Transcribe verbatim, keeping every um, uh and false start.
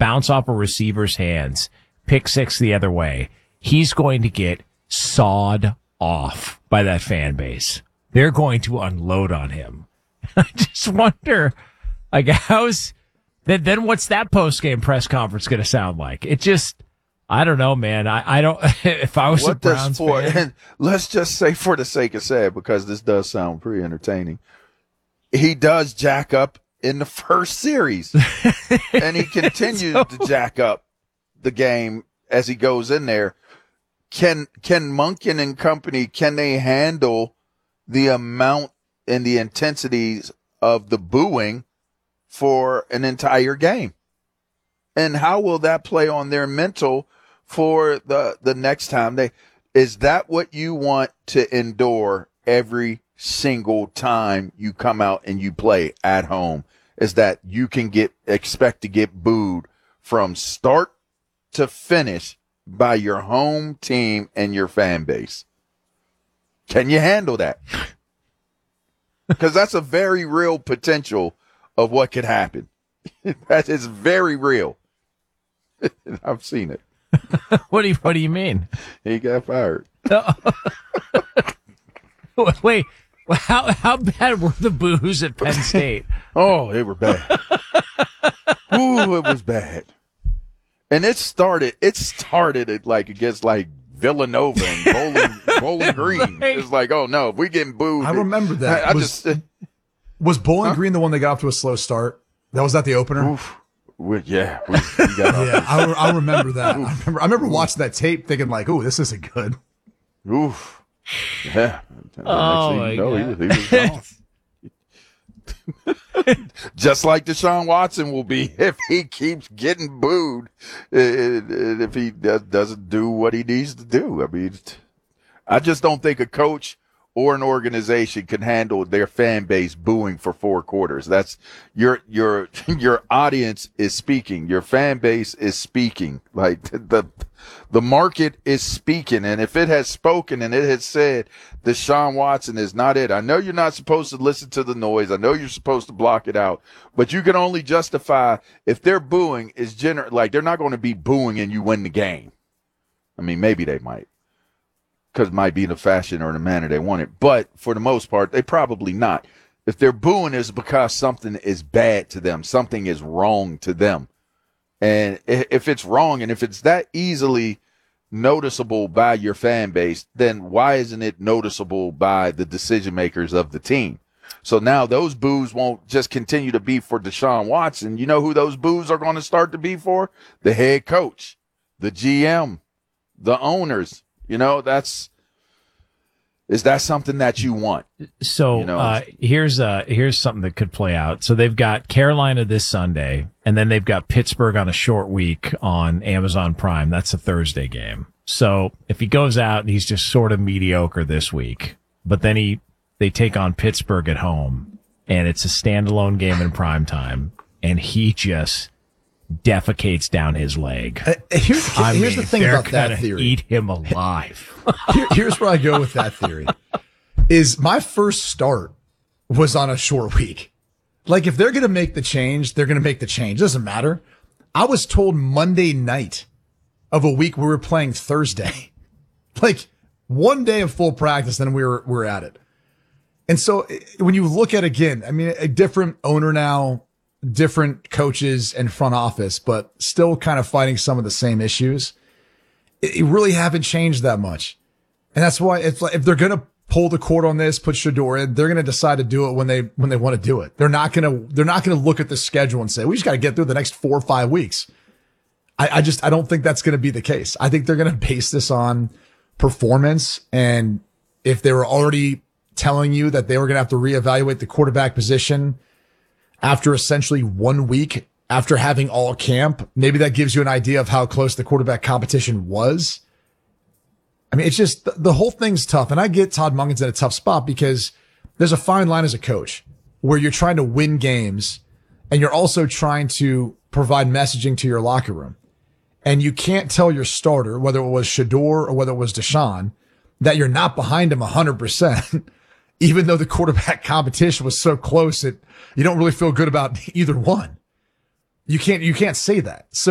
bounce off a receiver's hands, pick six the other way, he's going to get sawed off by that fan base. They're going to unload on him. I just wonder, like, how's then? Then what's that post game press conference going to sound like? It just, I don't know, man. I, I don't. If I was what a Browns for, fan, and let's just say, for the sake of saying, because this does sound pretty entertaining, he does jack up in the first series, and he continues so, to jack up the game as he goes in there. Can can Monken and company, can they handle the amount and the intensities of the booing for an entire game? And how will that play on their mental for the, the next time? They, is that what you want to endure every single time you come out and you play at home? Is that you can get, expect to get booed from start to finish by your home team and your fan base? Can you handle that? Because that's a very real potential of what could happen. That is very real. I've seen it. What do you What do you mean? He got fired. Wait, how how bad were the boos at Penn State? Oh, they were bad. Ooh, it was bad. And it started. It started it like against like Villanova and Bowling, Bowling Green. Right. It's like, oh no, if we getting booed. I remember that. I, I was, just was Bowling huh? Green the one that got off to a slow start? That was that the opener. Oof. We, yeah, we, we got off. Yeah, I, I remember that. I remember, I remember watching that tape, thinking like, "Oh, this isn't good." Oof. Yeah. Oh my know, God. He was, he was gone. Just like Deshaun Watson will be if he keeps getting booed, if he doesn't do what he needs to do. I mean, I just don't think a coach or an organization can handle their fan base booing for four quarters. That's your your your audience is speaking. Your fan base is speaking. Like the the market is speaking. And if it has spoken and it has said Deshaun Watson is not it, I know you're not supposed to listen to the noise. I know you're supposed to block it out. But you can only justify if they're booing is gener- like they're not going to be booing and you win the game. I mean, maybe they might. Because it might be the fashion or the manner they want it. But for the most part, they probably not. If they're booing, it's because something is bad to them. Something is wrong to them. And if it's wrong and if it's that easily noticeable by your fan base, then why isn't it noticeable by the decision makers of the team? So now those boos won't just continue to be for Deshaun Watson. You know who those boos are going to start to be for? The head coach, the G M, the owners. You know, that's, is that something that you want? So you know? uh, here's uh, here's something that could play out. So they've got Carolina this Sunday, and then they've got Pittsburgh on a short week on Amazon Prime. That's a Thursday game. So if he goes out and he's just sort of mediocre this week, but then he they take on Pittsburgh at home, and it's a standalone game in prime time, and he just defecates down his leg. Uh, here's I here's mean, the thing they're about that gonna theory. Eat him alive. Here, here's where I go with that theory. Is my first start was on a short week. Like if they're going to make the change, they're going to make the change. Doesn't matter. I was told Monday night of a week we were playing Thursday. Like one day of full practice, then we were we were at it. And so when you look at again, I mean, a different owner now, different coaches and front office, but still kind of fighting some of the same issues. It, it really haven't changed that much. And that's why it's like, if they're going to pull the cord on this, put Shedeur in, they're going to decide to do it when they, when they want to do it. They're not going to, they're not going to look at the schedule and say, we just got to get through the next four or five weeks. I, I just, I don't think that's going to be the case. I think they're going to base this on performance. And if they were already telling you that they were going to have to reevaluate the quarterback position after essentially one week after having all camp, maybe that gives you an idea of how close the quarterback competition was. I mean, it's just the, the whole thing's tough. And I get Todd Monken's in a tough spot because there's a fine line as a coach where you're trying to win games and you're also trying to provide messaging to your locker room. And you can't tell your starter, whether it was Shedeur or whether it was Deshaun, that you're not behind him one hundred percent, even though the quarterback competition was so close that you don't really feel good about either one. You can't, you can't say that. So